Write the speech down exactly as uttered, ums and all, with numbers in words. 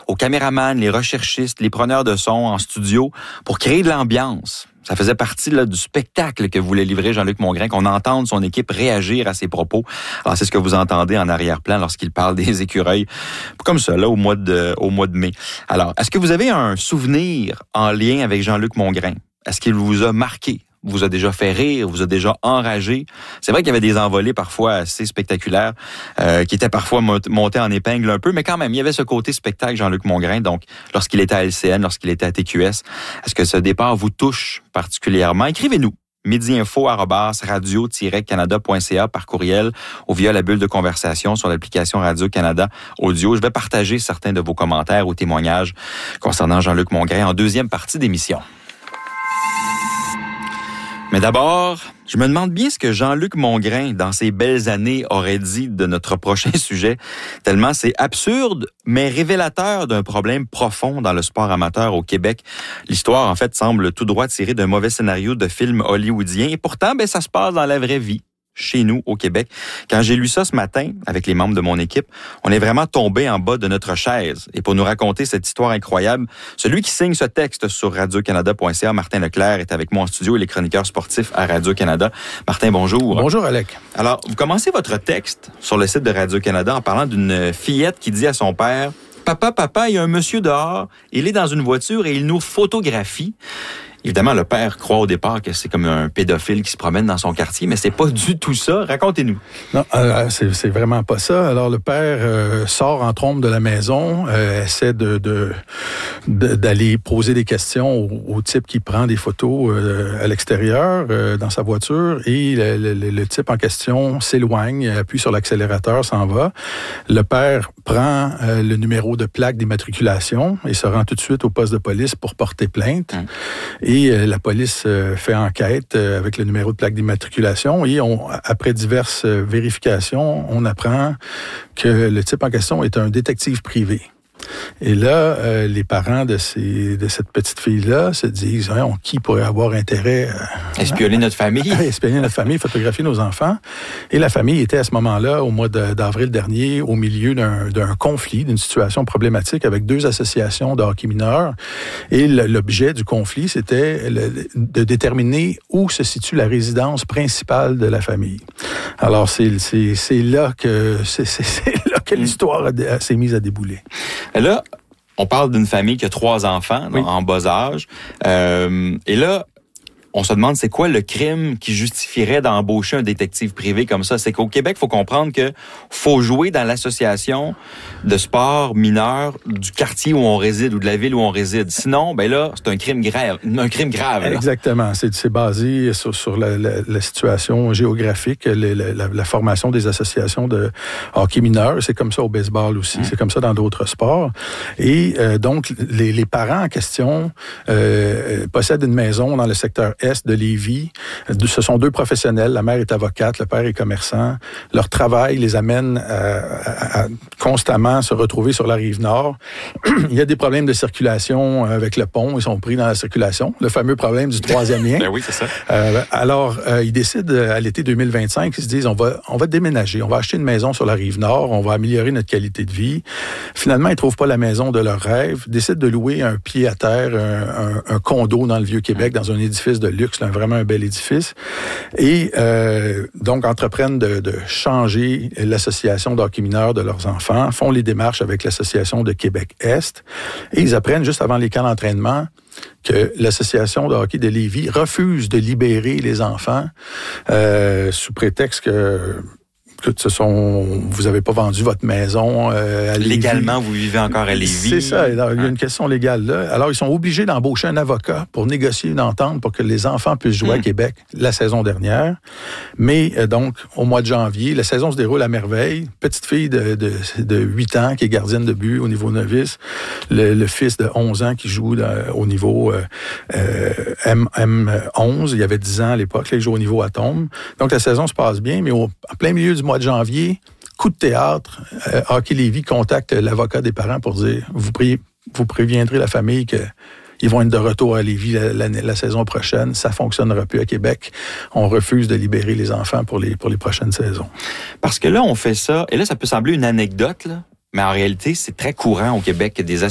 aux caméramans, les recherchistes, les preneurs de son en studio pour créer de l'ambiance. Ça faisait partie là, du spectacle que voulait livrer Jean-Luc Mongrain, qu'on entende son équipe réagir à ses propos. Alors, c'est ce que vous entendez en arrière-plan lorsqu'il parle des écureuils, comme ça, là, au mois de, au mois de mai. Alors, est-ce que vous avez un souvenir en lien avec Jean-Luc Mongrain? Est-ce qu'il vous a marqué? Vous a déjà fait rire, vous a déjà enragé. C'est vrai qu'il y avait des envolées parfois assez spectaculaires, euh, qui étaient parfois montés en épingle un peu, mais quand même, il y avait ce côté spectacle Jean-Luc Mongrain. Donc, lorsqu'il était à L C N, lorsqu'il était à T Q S, est-ce que ce départ vous touche particulièrement? Écrivez-nous. Midi-info arobase radio tiret canada point c a par courriel ou via la bulle de conversation sur l'application Radio-Canada Audio. Je vais partager certains de vos commentaires ou témoignages concernant Jean-Luc Mongrain en deuxième partie d'émission. Mais d'abord, je me demande bien ce que Jean-Luc Mongrain, dans ses belles années, aurait dit de notre prochain sujet, tellement c'est absurde, mais révélateur d'un problème profond dans le sport amateur au Québec. L'histoire, en fait, semble tout droit tirée d'un mauvais scénario de film hollywoodien, et pourtant, ben, ça se passe dans la vraie vie. Chez nous, au Québec. Quand j'ai lu ça ce matin, avec les membres de mon équipe, on est vraiment tombé en bas de notre chaise. Et pour nous raconter cette histoire incroyable, celui qui signe ce texte sur radio canada point c a, Martin Leclerc, est avec moi en studio. Il est chroniqueur sportif à Radio-Canada. Martin, bonjour. Bonjour, Alec. Alors, vous commencez votre texte sur le site de Radio-Canada en parlant d'une fillette qui dit à son père: « Papa, papa, il y a un monsieur dehors, il est dans une voiture et il nous photographie. » Évidemment, le père croit au départ que c'est comme un pédophile qui se promène dans son quartier, mais c'est pas du tout ça. Racontez-nous. Non, euh, c'est, c'est vraiment pas ça. Alors, le père euh, sort en trombe de la maison, euh, essaie de, de, de d'aller poser des questions au, au type qui prend des photos euh, à l'extérieur euh, dans sa voiture, et le, le, le type en question s'éloigne, appuie sur l'accélérateur, s'en va. Le père prend euh, le numéro de plaque d'immatriculation et se rend tout de suite au poste de police pour porter plainte. Hum. Et Et euh, la police euh, fait enquête euh, avec le numéro de plaque d'immatriculation, et on, après diverses euh, vérifications, on apprend que le type en question est un détective privé. Et là, euh, les parents de, ces, de cette petite fille-là se disent hein, « Qui pourrait avoir intérêt à espionner hein, notre famille? À espionner notre famille, photographier nos enfants. » Et la famille était à ce moment-là, au mois de, d'avril dernier, au milieu d'un, d'un conflit, d'une situation problématique avec deux associations de hockey mineur. Et le, l'objet du conflit, c'était le, de déterminer où se situe la résidence principale de la famille. Alors, c'est, c'est, c'est, là, que, c'est, c'est, c'est là que l'histoire a, a, s'est mise à débouler. Là, on parle d'une famille qui a trois enfants oui. en bas âge. Euh, et là, on se demande c'est quoi le crime qui justifierait d'embaucher un détective privé comme ça. C'est qu'au Québec, il faut comprendre que faut jouer dans l'association de sport mineur du quartier où on réside ou de la ville où on réside. Sinon, ben là, c'est un crime grave. Un crime grave. Là. Exactement. C'est, c'est basé sur, sur la, la, la situation géographique, la, la, la formation des associations de hockey mineur. C'est comme ça au baseball aussi. Mmh. C'est comme ça dans d'autres sports. Et euh, donc, les, les parents en question euh, possèdent une maison dans le secteur Est de Lévis. Ce sont deux professionnels. La mère est avocate, le père est commerçant. Leur travail les amène à, à, à constamment se retrouver sur la rive nord. Il y a des problèmes de circulation avec le pont. Ils sont pris dans la circulation. Le fameux problème du troisième lien. Ben oui, c'est ça. Euh, alors, euh, ils décident à l'été deux mille vingt-cinq, ils se disent, on va, on va déménager. On va acheter une maison sur la rive nord. On va améliorer notre qualité de vie. Finalement, ils trouvent pas la maison de leur rêve. Ils décident de louer un pied à terre, un, un, un condo dans le Vieux-Québec, dans un édifice de luxe, là, vraiment un bel édifice. Et euh, donc, entreprennent de, de changer l'association d'hockey mineur de leurs enfants, font les démarches avec l'association de Québec-Est, et ils apprennent juste avant les camps d'entraînement que l'association de hockey de Lévis refuse de libérer les enfants euh, sous prétexte que... Ce sont, vous n'avez pas vendu votre maison euh, à Lévis. Légalement, vous vivez encore à Lévis. C'est ça. Alors, il y a une question légale là. Alors, ils sont obligés d'embaucher un avocat pour négocier une entente pour que les enfants puissent jouer mmh. à Québec la saison dernière. Mais euh, donc, au mois de janvier, la saison se déroule à merveille. Petite fille de, de, de huit ans qui est gardienne de but au niveau novice. Le, le fils de onze ans qui joue là, au niveau euh, euh, M, M onze. Il y avait dix ans à l'époque. Là, il joue au niveau Atome. Donc, la saison se passe bien, mais au, en plein milieu du mois de janvier, coup de théâtre, euh, Hockey Lévis contacte l'avocat des parents pour dire vous, priez, vous préviendrez la famille qu'ils vont être de retour à Lévis la, la, la saison prochaine. Ça ne fonctionnera plus à Québec. On refuse de libérer les enfants pour les, pour les prochaines saisons. Parce que là, on fait ça, et là, ça peut sembler une anecdote, là, mais en réalité, c'est très courant au Québec que des